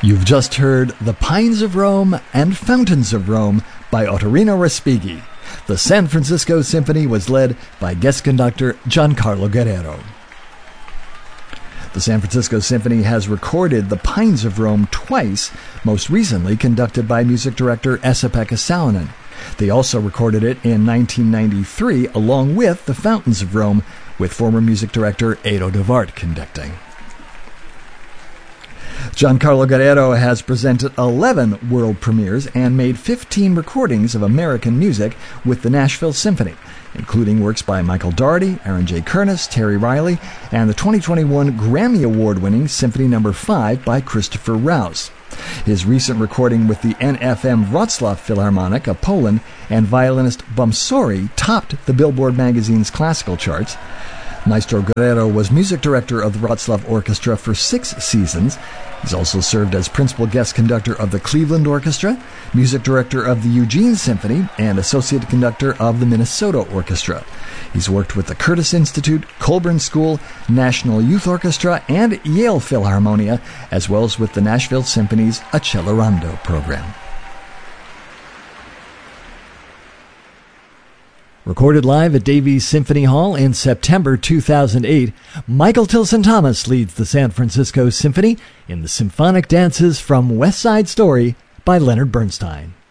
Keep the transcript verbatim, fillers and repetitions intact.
You've just heard The Pines of Rome and Fountains of Rome by Ottorino Respighi. The San Francisco Symphony was led by guest conductor Giancarlo Guerrero. The San Francisco Symphony has recorded The Pines of Rome twice, most recently conducted by music director Esa-Pekka Salonen. They also recorded it in nineteen ninety-three along with The Fountains of Rome, with former music director Edo de Waart conducting. Giancarlo Guerrero has presented eleven world premieres and made fifteen recordings of American music with the Nashville Symphony, including works by Michael Daugherty, Aaron J. Kernis, Terry Riley, and the twenty twenty-one Grammy Award-winning Symphony Number five by Christopher Rouse. His recent recording with the N F M Wrocław Philharmonic of Poland and violinist Bumsori topped the Billboard magazine's classical charts. Maestro Guerrero was music director of the Wrocław Orchestra for six seasons. He's also served as principal guest conductor of the Cleveland Orchestra, music director of the Eugene Symphony, and associate conductor of the Minnesota Orchestra. He's worked with the Curtis Institute, Colburn School, National Youth Orchestra, and Yale Philharmonia, as well as with the Nashville Symphony's Accelerando program. Recorded live at Davies Symphony Hall in September two thousand eight, Michael Tilson Thomas leads the San Francisco Symphony in the Symphonic Dances from West Side Story by Leonard Bernstein.